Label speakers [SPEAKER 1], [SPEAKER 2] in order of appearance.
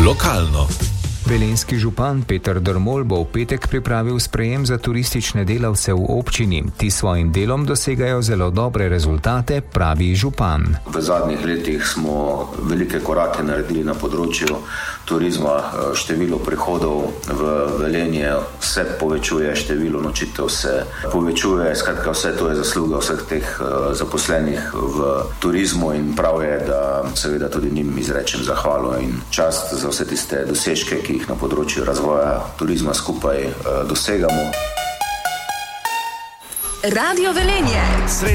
[SPEAKER 1] Lokalno.
[SPEAKER 2] Velenjski župan Peter Drmol bo v petek pripravil sprejem za turistične delavce v občini. Ti svojim delom dosegajo zelo dobre rezultate, pravi župan.
[SPEAKER 3] V zadnjih letih smo velike korake naredili na področju turizma. Število prihodov v Velenje se povečuje, število nočitev se povečuje. Skratka, vse to je zasluga vseh teh zaposlenih v turizmu in prav je, da seveda tudi njim izrečem zahvalo in čast za vse tiste dosežke, ki jih na področju razvoja turizma skupaj dosegamo.
[SPEAKER 4] Radio Velenje.